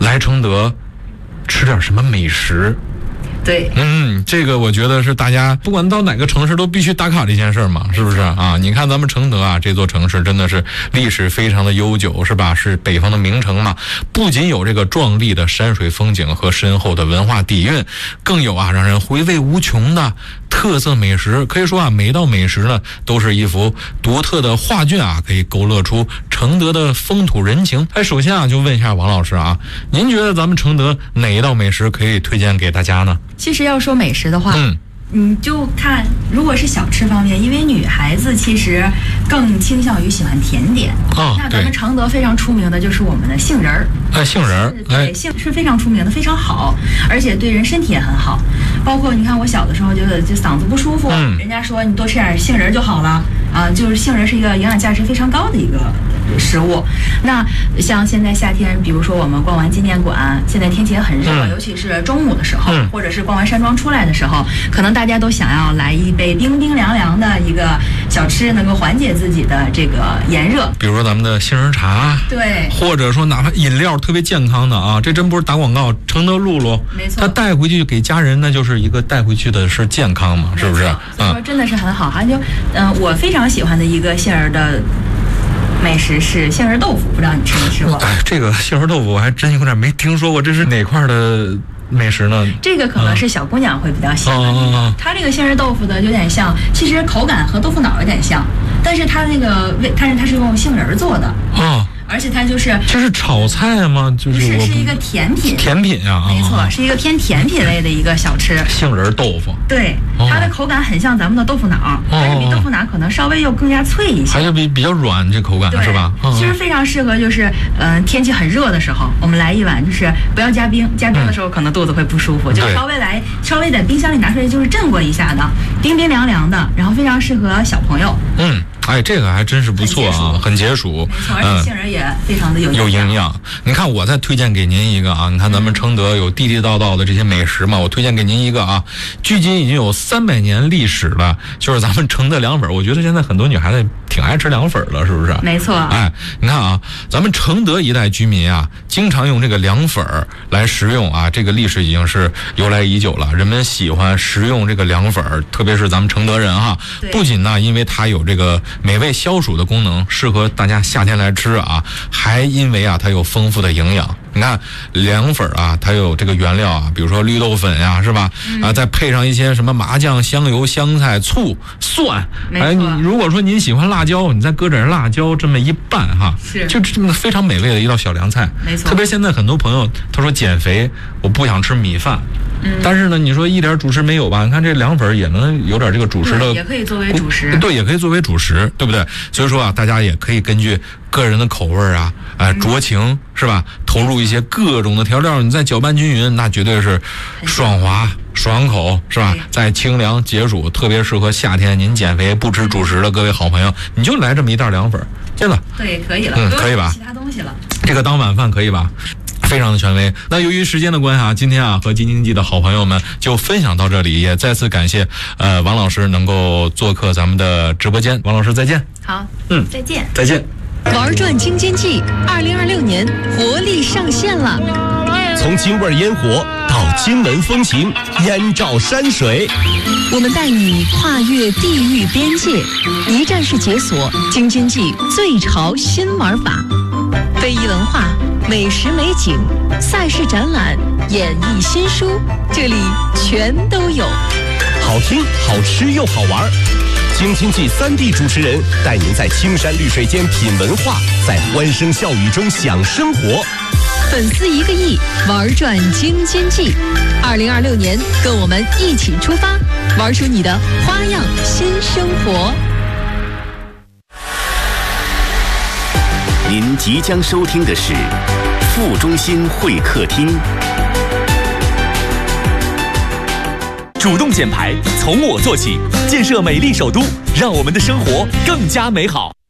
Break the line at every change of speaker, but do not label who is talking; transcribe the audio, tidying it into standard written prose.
来承德吃点什么美食。
对，
这个我觉得是大家不管到哪个城市都必须打卡的一件事嘛，是不是啊？你看咱们承德啊，这座城市真的是历史非常的悠久，是吧？是北方的名城嘛，不仅有这个壮丽的山水风景和深厚的文化底蕴，更有啊让人回味无穷的特色美食。可以说啊，每一道美食呢都是一幅独特的画卷啊，可以勾勒出承德的风土人情。首先啊，就问一下王老师啊，您觉得咱们承德哪一道美食可以推荐给大家呢？
其实要说美食的话，你就看，如果是小吃方面，因为女孩子其实更倾向于喜欢甜点。那咱们承德非常出名的就是我们的杏仁儿。
杏仁儿，
对，杏是非常出名的，非常好，而且对人身体也很好。包括你看我小的时候就嗓子不舒服，人家说你多吃点杏仁就好了啊，就是杏仁是一个营养价值非常高的一个食物。那像现在夏天，比如说我们逛完纪念馆，现在天气也很热，尤其是中午的时候，或者是逛完山庄出来的时候，可能大家都想要来一杯冰冰凉凉的一个小吃，能够缓解自己的这个炎热。
比如说咱们的杏仁茶，
对，
或者说哪怕饮料特别健康的啊，这真不是打广告，承德露露，
没错，
他带回去给家人，那就是一个带回去的是健康嘛，是不是？
所以说真的是很好。还有我非常喜欢的一个杏仁的美食是杏仁豆腐，不知道你吃没吃过？
这个杏仁豆腐我还真有点没听说过，这是哪块的美食呢？
这个可能是小姑娘会比较喜欢。它这个杏仁豆腐的有点像，其实口感和豆腐脑有点像，但是它那个它是用杏仁做的。而且它就是
这是炒菜吗？就是
是一个甜品。
甜品啊，
没错，是一个偏甜品类的一个小吃。
杏仁豆腐，
对，它的口感很像咱们的豆腐脑，但是比豆腐脑可能稍微又更加脆一些，
还是比较软，这口感是吧？
其实非常适合，就是天气很热的时候，我们来一碗，就是不要加冰，加冰的时候可能肚子会不舒服，就稍微在冰箱里拿出来，就是震过一下的，冰冰凉凉的，然后非常适合小朋友。
这个还真是不错啊，很解暑。
没错，而且杏仁也非常的有
营养。你看，我再推荐给您一个啊，你看咱们承德有地地道道的这些美食嘛，我推荐给您一个啊，距今已经有300年历史了，就是咱们承德凉粉。我觉得现在很多女孩子挺爱吃凉粉了，是不是？
没错。
你看啊，咱们承德一带居民啊，经常用这个凉粉来食用啊，这个历史已经是由来已久了。人们喜欢食用这个凉粉，特别是咱们承德人哈，不仅呢，因为它有这个美味消暑的功能，适合大家夏天来吃啊，还因为啊它有丰富的营养。你看凉粉啊，它有这个原料啊，比如说绿豆粉呀，是吧？再配上一些什么麻酱、香油、香菜、醋、蒜。你如果说您喜欢辣椒，你再搁点辣椒这么一拌哈，就这么非常美味的一道小凉菜。
没错。
特别现在很多朋友他说减肥，我不想吃米饭。但是呢，你说一点主食没有吧？你看这凉粉也能有点这个主食的，
也可以作为主食。
对，也可以作为主食，对不对？所以说啊，大家也可以根据个人的口味啊，酌情是吧？投入一些各种的调料，你再搅拌均匀，那绝对是爽滑爽口，是吧？再清凉解暑，特别适合夏天您减肥不吃主食的各位好朋友，你就来这么一袋凉粉，真的。
对，可以了。
可以吧？
其他东西了。
这个当晚饭可以吧？非常的权威。那由于时间的关系啊，今天啊和京津冀的好朋友们就分享到这里，也再次感谢王老师能够做客咱们的直播间。王老师再见。
好，再见。
再见。
玩转京津冀2026年活力上线了，
从京味烟火到金门风情，燕赵山水，
我们带你跨越地域边界，一站式解锁京津冀最潮新玩法，非遗文化、美食美景、赛事展览、演艺新书，这里全都有。
好听、好吃又好玩。京津冀3D 主持人带您在青山绿水间品文化，在欢声笑语中享生活。
粉丝1个亿，玩转京津冀。2026年，跟我们一起出发，玩出你的花样新生活。
您即将收听的是副中心会客厅。主动减排，从我做起，建设美丽首都，让我们的生活更加美好。